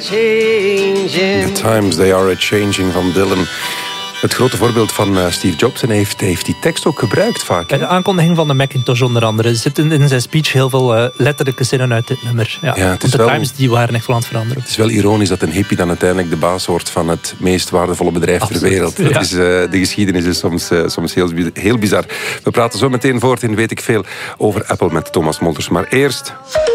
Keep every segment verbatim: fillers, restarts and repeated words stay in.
The times they are a-changing van Dylan. Het grote voorbeeld van uh, Steve Jobs. En hij heeft, hij heeft die tekst ook gebruikt vaak. Bij de aankondiging van de Macintosh onder andere. Er zitten in zijn speech heel veel uh, letterlijke zinnen uit dit nummer. Ja, ja, het is de wel, times die waren echt wel aan het veranderen. Het is wel ironisch dat een hippie dan uiteindelijk de baas wordt van het meest waardevolle bedrijf Absoluut, ter wereld. Dat ja. is, uh, de geschiedenis is soms, uh, soms heel, heel bizar. We praten zo meteen voort in Weet ik Veel over Apple met Thomas Molders. Maar eerst...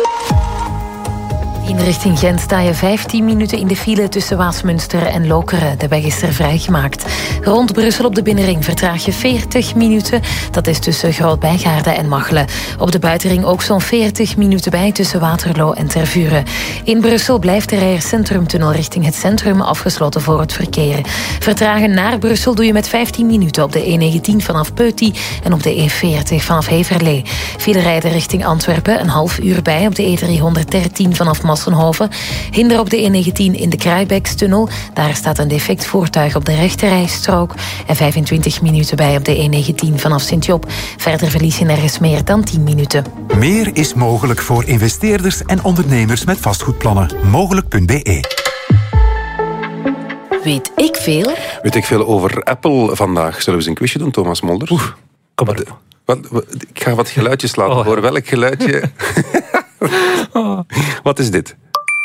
In richting Gent sta je vijftien minuten in de file tussen Waasmunster en Lokeren. De weg is er vrijgemaakt. Rond Brussel op de binnenring vertraag je veertig minuten. Dat is tussen Groot-Bijgaarde en Machelen. Op de buitenring ook zo'n veertig minuten bij tussen Waterloo en Tervuren. In Brussel blijft de Rijers Centrumtunnel richting het centrum afgesloten voor het verkeer. Vertragen naar Brussel doe je met vijftien minuten op de E negentien vanaf Peuty en op de E veertig vanaf Heverlee. File rijden richting Antwerpen een half uur bij op de E driehonderddertien vanaf Massenhoven. Hinder op de E negentien in de Kraaibeekstunnel. Daar staat een defect voertuig op de rechterrijstrook. En vijfentwintig minuten bij op de E negentien vanaf Sint-Job. Verder verlies je nergens meer dan tien minuten. Meer is mogelijk voor investeerders en ondernemers met vastgoedplannen. Mogelijk punt b e. Weet ik veel? Weet ik veel over Apple vandaag. Zullen we eens een quizje doen, Thomas Molders? Oeh, kom maar. Wat, wat, ik ga wat geluidjes laten oh. horen. Welk geluidje... Oh. Wat is dit?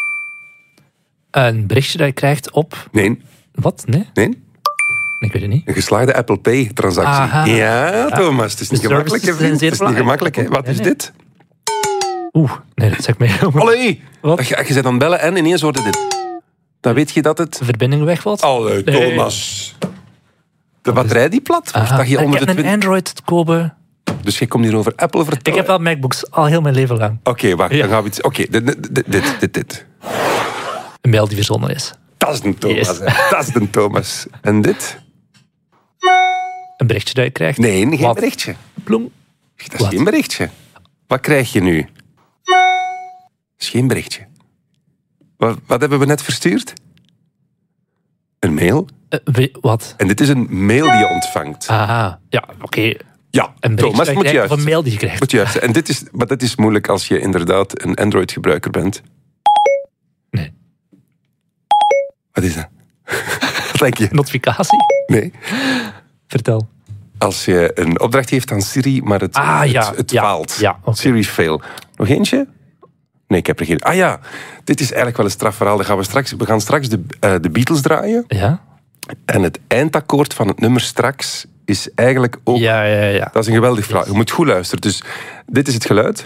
Een berichtje dat je krijgt op... Nee. Wat? Nee? Nee. Ik weet het niet. Een geslaagde Apple Pay-transactie. Aha. Ja, Thomas. Het is niet gemakkelijk, hè, vriend. Het is niet gemakkelijk, hè. Wat is nee, nee. dit? Oeh, nee, dat zeg ik mee. Allee! Wat? Je, je bent aan het bellen en ineens hoorde dit. Dan weet je dat het... De verbinding wegvalt. Allee, Thomas. Nee. De batterij die plat wordt. Dat je ik onder heb de een twintig... Android te kopen... Dus je komt hier over Apple vertellen? Ik heb wel MacBooks, al heel mijn leven lang. Oké, okay, wacht, ja. dan gaan we iets... Oké, okay, dit, dit, dit, dit, dit. Een mail die verzonnen is. Dat is een Thomas, yes. Dat is een Thomas. En dit? Een berichtje dat je krijgt. Nee, geen Wat? berichtje. Bloem. Dat is Wat? geen berichtje. Wat krijg je nu? Dat is geen berichtje. Wat, wat hebben we net verstuurd? Een mail. Uh, we, wat? En dit is een mail die je ontvangt. Aha, ja, oké. Okay. Ja, een Thomas, moet moet juist. Of een mail die je krijgt. Moet juist. En dit is, maar dat is moeilijk als je inderdaad een Android-gebruiker bent. Nee. Wat is dat? Wat denk je? Notificatie? Nee. Vertel. Als je een opdracht geeft aan Siri, maar het, ah, het, ja, het, het ja, faalt. Ja, okay. Siri fail. Nog eentje? Nee, ik heb er geen. Ah ja, dit is eigenlijk wel een strafverhaal. Dan gaan we, straks, we gaan straks de, uh, de Beatles draaien. Ja. En het eindakkoord van het nummer straks is eigenlijk ook... Ja, ja, ja. Dat is een geweldig verhaal. Je moet goed luisteren. Dus dit is het geluid.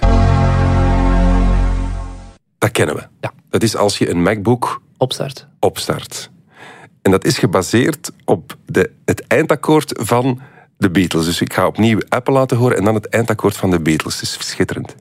Dat kennen we. Ja. Dat is als je een MacBook... Opstart. Opstart. En dat is gebaseerd op de, het eindakkoord van de Beatles. Dus ik ga opnieuw Apple laten horen en dan het eindakkoord van de Beatles. Het is schitterend.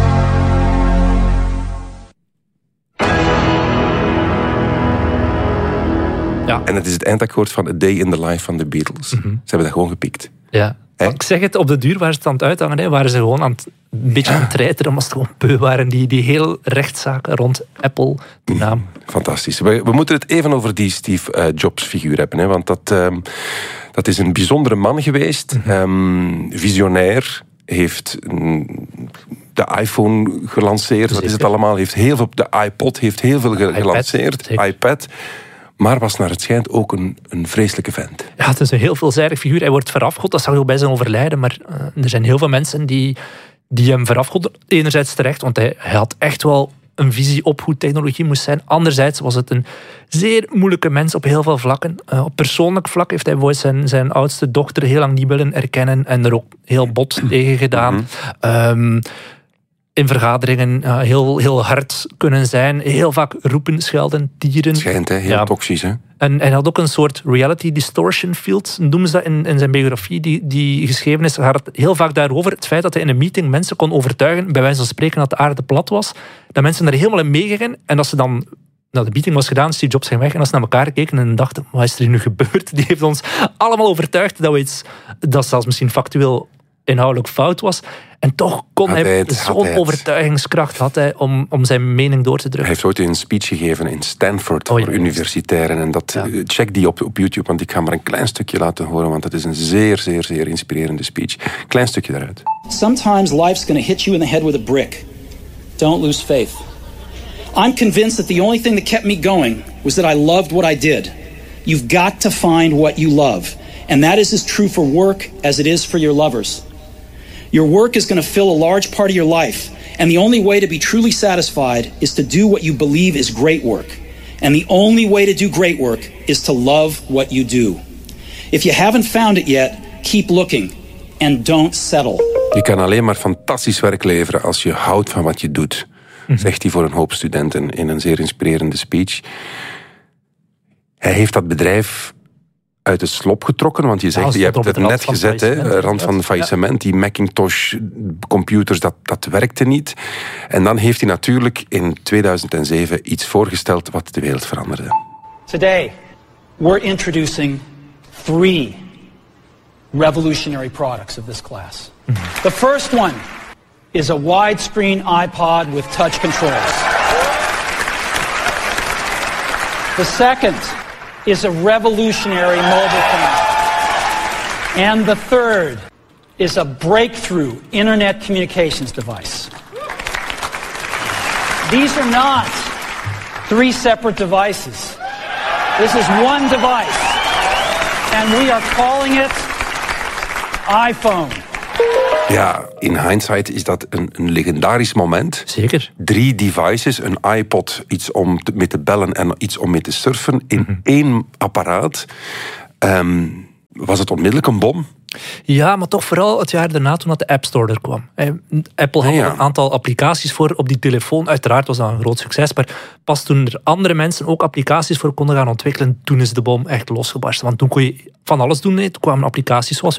Ja. En het is het eindakkoord van A Day in the Life van de Beatles. Mm-hmm. Ze hebben dat gewoon gepikt. Ja. Hey? Ik zeg het, op de duur waren ze het aan het uithangen. Hè, waren ze gewoon aan het, een beetje aan het treiteren, omdat ze gewoon beu waren. Die, die heel rechtszaken rond Apple, de naam. Fantastisch. We, we moeten het even over die Steve uh, Jobs figuur hebben. Hè, want dat, um, dat is een bijzondere man geweest. Mm-hmm. Um, visionair. Heeft um, de iPhone gelanceerd. Wat is het allemaal? Heeft heel veel, de iPod heeft heel veel ge- gelanceerd. iPad. iPad. Maar was naar het schijnt ook een, een vreselijke vent. Ja, het is een heel veelzijdig figuur. Hij wordt verafgod, dat zag je ook bij zijn overlijden. Maar uh, er zijn heel veel mensen die, die hem verafgoden. Enerzijds terecht, want hij, hij had echt wel een visie op hoe technologie moest zijn. Anderzijds was het een zeer moeilijke mens op heel veel vlakken. Uh, op persoonlijk vlak heeft hij bijvoorbeeld zijn, zijn oudste dochter heel lang niet willen erkennen en er ook heel bot tegen gedaan. Mm-hmm. Um, in vergaderingen uh, heel, heel hard kunnen zijn. Heel vaak roepen, schelden, tieren. Schijnt, hè? Heel ja. toxisch, hè? En hij had ook een soort reality distortion field, noemen ze dat in, in zijn biografie, die, die geschreven is. Hij had heel vaak daarover het feit dat hij in een meeting mensen kon overtuigen, bij wijze van spreken dat de aarde plat was, dat mensen er helemaal in meegingen en dat ze dan... Nou, de meeting was gedaan, Steve Jobs ging weg en als ze naar elkaar keken en dachten, wat is er hier nu gebeurd? Die heeft ons allemaal overtuigd dat we iets, dat zelfs misschien factueel inhoudelijk fout was. En toch kon had hij, hij zo'n overtuigingskracht had hij om, om zijn mening door te drukken. Hij heeft ooit een speech gegeven in Stanford oh, ja, voor universitairen. En dat, ja. check die op, op YouTube, want ik ga maar een klein stukje laten horen, want het is een zeer, zeer, zeer inspirerende speech. Klein stukje eruit. Sometimes life's going to hit you in the head with a brick. Don't lose faith. I'm convinced that the only thing that kept me going was that I loved what I did. You've got to find what you love. And that is as true for work as it is for your lovers. Your work is going to fill a large part of your life. And the only way to be truly satisfied is to do what you believe is great work. And the only way to do great work is to love what you do. If you haven't found it yet, keep looking. And don't settle. Je kan alleen maar fantastisch werk leveren als je houdt van wat je doet. Mm-hmm. Zegt hij voor een hoop studenten in een zeer inspirerende speech. Hij heeft dat bedrijf uit het slop getrokken, want je zegt, ja, je hebt het net gezet, hè, rand van faillissement, die Macintosh-computers, dat, dat werkte niet. En dan heeft hij natuurlijk in tweeduizend zeven iets voorgesteld wat de wereld veranderde. Today, we're introducing three revolutionary products of this class. Mm-hmm. The first one is a widescreen iPod with touch controls. The second is a revolutionary mobile phone. And the third is a breakthrough internet communications device. These are not three separate devices. This is one device. And we are calling it iPhone. Ja, in hindsight is dat een, een legendarisch moment. Zeker. Drie devices, een iPod, iets om te, mee te bellen en iets om mee te surfen, in mm-hmm. één apparaat. Um, was het onmiddellijk een bom? Ja, maar toch vooral het jaar daarna toen dat de App Store er kwam. Apple had ja. een aantal applicaties voor op die telefoon. Uiteraard was dat een groot succes, maar pas toen er andere mensen ook applicaties voor konden gaan ontwikkelen, toen is de bom echt losgebarsten. Want toen kon je van alles doen. Toen kwamen applicaties zoals